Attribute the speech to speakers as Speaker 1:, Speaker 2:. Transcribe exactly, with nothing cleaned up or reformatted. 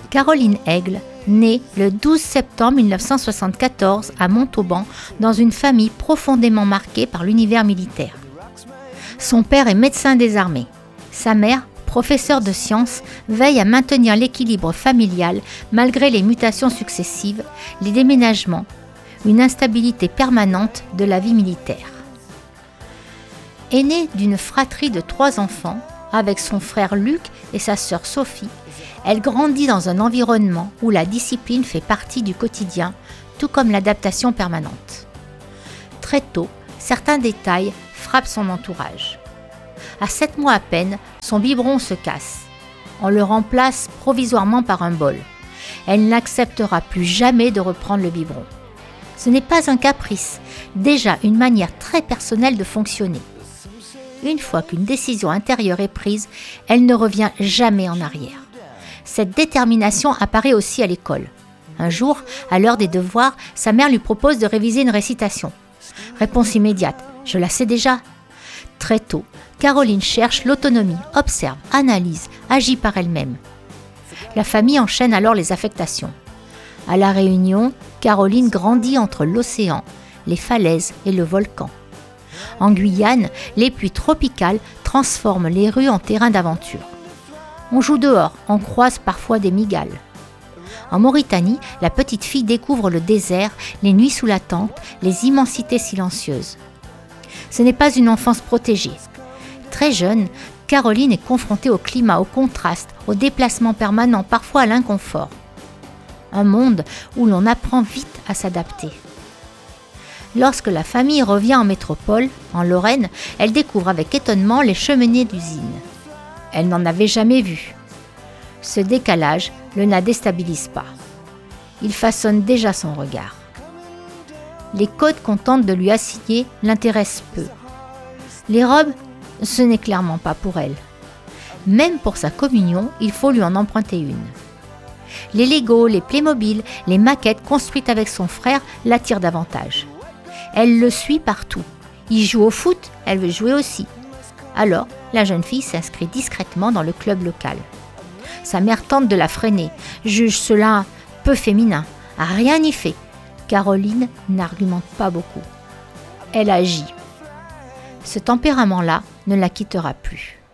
Speaker 1: Caroline Aigle naît le douze septembre mille neuf cent soixante-quatorze à Montauban dans une famille profondément marquée par l'univers militaire. Son père est médecin des armées. Sa mère, professeure de sciences, veille à maintenir l'équilibre familial malgré les mutations successives, les déménagements, une instabilité permanente de la vie militaire. Aînée d'une fratrie de trois enfants, avec son frère Luc et sa sœur Sophie, elle grandit dans un environnement où la discipline fait partie du quotidien, tout comme l'adaptation permanente. Très tôt, certains détails frappent son entourage. À sept mois à peine, son biberon se casse. On le remplace provisoirement par un bol. Elle n'acceptera plus jamais de reprendre le biberon. Ce n'est pas un caprice, déjà une manière très personnelle de fonctionner. Une fois qu'une décision intérieure est prise, elle ne revient jamais en arrière. Cette détermination apparaît aussi à l'école. Un jour, à l'heure des devoirs, sa mère lui propose de réviser une récitation. Réponse immédiate, je la sais déjà. Très tôt, Caroline cherche l'autonomie, observe, analyse, agit par elle-même. La famille enchaîne alors les affectations. À La Réunion, Caroline grandit entre l'océan, les falaises et le volcan. En Guyane, les pluies tropicales transforment les rues en terrain d'aventure. On joue dehors, on croise parfois des migales. En Mauritanie, la petite fille découvre le désert, les nuits sous la tente, les immensités silencieuses. Ce n'est pas une enfance protégée. Très jeune, Caroline est confrontée au climat, au contraste, au déplacement permanent, parfois à l'inconfort. Un monde où l'on apprend vite à s'adapter. Lorsque la famille revient en métropole, en Lorraine, elle découvre avec étonnement les cheminées d'usine. Elle n'en avait jamais vu. Ce décalage ne la déstabilise pas. Il façonne déjà son regard. Les codes qu'on tente de lui assigner l'intéressent peu. Les robes, ce n'est clairement pas pour elle. Même pour sa communion, il faut lui en emprunter une. Les Lego, les Playmobil, les maquettes construites avec son frère l'attirent davantage. Elle le suit partout. Il joue au foot, elle veut jouer aussi. Alors, la jeune fille s'inscrit discrètement dans le club local. Sa mère tente de la freiner, juge cela peu féminin. Rien n'y fait. Caroline n'argumente pas beaucoup. Elle agit. Ce tempérament-là ne la quittera plus.